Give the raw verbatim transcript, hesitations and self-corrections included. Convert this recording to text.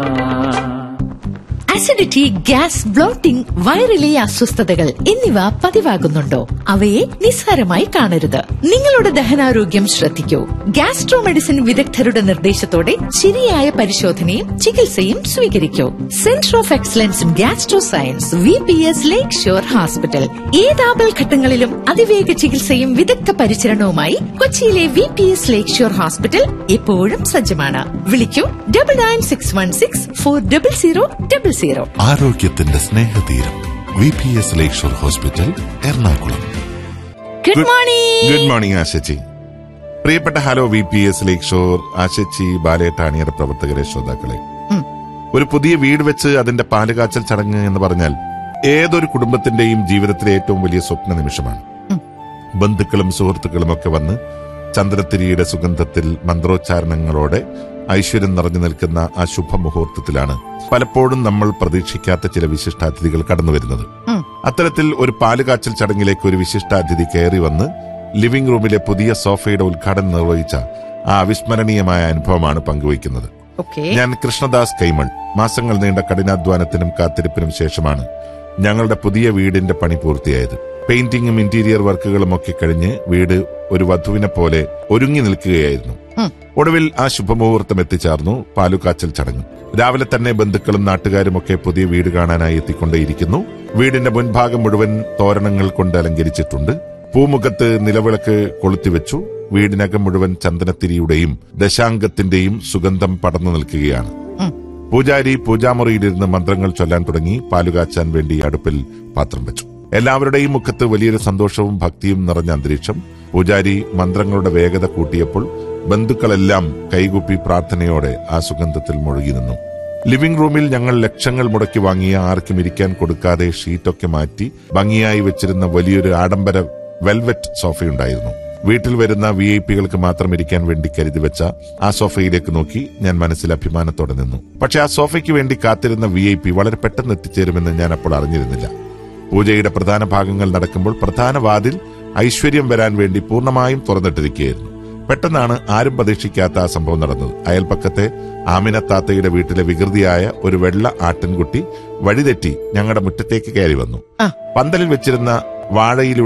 Acidity, gas, blotting, വയറിലെ അസ്വസ്ഥതകൾ എന്നിവ പതിവാകുന്നുണ്ടോ? അവയെ നിസ്സാരമായി കാണരുത്. നിങ്ങളുടെ ദഹനാരോഗ്യം ശ്രദ്ധിക്കൂ. ഗ്യാസ്ട്രോ മെഡിസിൻ വിദഗ്ധരുടെ നിർദ്ദേശത്തോടെ ശരിയായ പരിശോധനയും ചികിത്സയും സ്വീകരിക്കൂ. Centre of excellence in gastro science, V P S lake shore hospital. ഏത് ആപൽഘട്ടങ്ങളിലും അതിവേഗ ചികിത്സയും വിദഗ്ധ പരിചരണവുമായി കൊച്ചിയിലെ വി പി എസ് ലേക്ക് ഷോർ ഹോസ്പിറ്റൽ എപ്പോഴും സജ്ജമാണ്. വിളിക്കൂ double nine six one six four double zero double zero. ആരോഗ്യത്തിന്റെ സ്നേഹതീരം വി പി എസ് ലേക്ക് shore hospital, Ernakulam. Good morning. Good morning ആശച്ചി. പ്രിയപ്പെട്ട hello V P S ലേക്ക് shore ആശച്ചി, ബാലേട്ടാണിയർ പ്രവർത്തകരെ, ശ്രോതാക്കളെ, ഒരു പുതിയ വീട് വെച്ച് അതിന്റെ പാലുകാച്ചൽ ചടങ്ങ് എന്ന് പറഞ്ഞാൽ ഏതൊരു കുടുംബത്തിന്റെയും ജീവിതത്തിലെ ഏറ്റവും വലിയ സ്വപ്ന നിമിഷമാണ്. ബന്ധുക്കളും സുഹൃത്തുക്കളും ഒക്കെ വന്ന് ചന്ദ്രത്തിരിയുടെ സുഗന്ധത്തിൽ മന്ത്രോച്ചാരണങ്ങളോടെ ഐശ്വര്യം നിറഞ്ഞു നിൽക്കുന്ന ആ ശുഭമുഹൂർത്തത്തിലാണ് പലപ്പോഴും നമ്മൾ പ്രതീക്ഷിക്കാത്ത ചില വിശിഷ്ടാതിഥികൾ കടന്നുവരുന്നത്. അത്തരത്തിൽ ഒരു പാലുകാച്ചൽ ചടങ്ങിലേക്ക് ഒരു വിശിഷ്ടാതിഥി കയറി വന്ന് ലിവിംഗ് റൂമിലെ പുതിയ സോഫയുടെ ഉദ്ഘാടനം നിർവഹിച്ച ആ അവിസ്മരണീയമായ അനുഭവമാണ് പങ്കുവയ്ക്കുന്നത്. ഞാൻ കൃഷ്ണദാസ് കൈമൾ. മാസങ്ങൾ നീണ്ട കഠിനാധ്വാനത്തിനും കാത്തിരിപ്പിനും ശേഷമാണ് ഞങ്ങളുടെ പുതിയ വീടിന്റെ പണി പൂർത്തിയായത്. പെയിന്റിംഗും ഇന്റീരിയർ വർക്കുകളും ഒക്കെ കഴിഞ്ഞ് വീട് ഒരു വധുവിനെ പോലെ ഒരുങ്ങി നിൽക്കുകയായിരുന്നു. ഒടുവിൽ ആ ശുഭമുഹൂർത്തം എത്തിച്ചേർന്നു, പാലുകാച്ചൽ ചടങ്ങ്. രാവിലെ തന്നെ ബന്ധുക്കളും നാട്ടുകാരും ഒക്കെ പുതിയ വീട് കാണാനായി എത്തിക്കൊണ്ടേയിരിക്കുന്നു. വീടിന്റെ മുൻഭാഗം മുഴുവൻ തോരണങ്ങൾ കൊണ്ട് അലങ്കരിച്ചിട്ടുണ്ട്. പൂമുഖത്ത് നിലവിളക്ക് കൊളുത്തിവെച്ചു. വീടിനകം മുഴുവൻ ചന്ദനത്തിരിയുടെയും ദശാംഗത്തിന്റെയും സുഗന്ധം പടർന്നു നിൽക്കുകയാണ്. പൂജാരി പൂജാമുറിയിലിരുന്ന് മന്ത്രങ്ങൾ ചൊല്ലാൻ തുടങ്ങി. പാലുകാച്ചാൻ വേണ്ടി അടുപ്പിൽ പാത്രം വെച്ചു. എല്ലാവരുടെയും മുഖത്ത് വലിയൊരു സന്തോഷവും ഭക്തിയും നിറഞ്ഞ അന്തരീക്ഷം. പൂജാരി മന്ത്രങ്ങളുടെ വേഗത കൂട്ടിയപ്പോൾ ബന്ധുക്കളെല്ലാം കൈകൂപ്പി പ്രാർത്ഥനയോടെ ആ സുഗന്ധത്തിൽ മുഴുകി നിന്നു. ലിവിംഗ് റൂമിൽ ഞങ്ങൾ ലക്ഷങ്ങൾ മുടക്കി വാങ്ങിയ, ആർക്കും ഇരിക്കാൻ കൊടുക്കാതെ ഷീറ്റൊക്കെ മാറ്റി ഭംഗിയായി വെച്ചിരുന്ന വലിയൊരു ആഡംബര വെൽവെറ്റ് സോഫയുണ്ടായിരുന്നു. വീട്ടിൽ വരുന്ന വി ഐ പികൾക്ക് മാത്രം ഇരിക്കാൻ വേണ്ടി കരുതി വെച്ച ആ സോഫയിലേക്ക് നോക്കി ഞാൻ മനസ്സിൽ അഭിമാനത്തോടെ നിന്നു. പക്ഷെ ആ സോഫയ്ക്ക് വേണ്ടി കാത്തിരുന്ന വി ഐ പി വളരെ പെട്ടെന്ന് എത്തിച്ചേരുമെന്ന് ഞാൻ അപ്പോൾ അറിഞ്ഞിരുന്നില്ല. പൂജയുടെ പ്രധാന ഭാഗങ്ങൾ നടക്കുമ്പോൾ പ്രധാന വാതിൽ ഐശ്വര്യം വരാൻ വേണ്ടി പൂർണ്ണമായും തുറന്നിട്ടിരിക്കുകയായിരുന്നു. പെട്ടെന്നാണ് ആരും പ്രതീക്ഷിക്കാത്ത ആ സംഭവം നടന്നത്. അയൽപ്പക്കത്തെ ആമിനത്താത്തയുടെ വീട്ടിലെ വികൃതിയായ ഒരു വെള്ള ആട്ടിൻകുട്ടി വഴിതെറ്റി ഞങ്ങളുടെ മുറ്റത്തേക്ക് കയറി വന്നു. പന്തലിൽ വെച്ചിരുന്ന വാഴയിൽ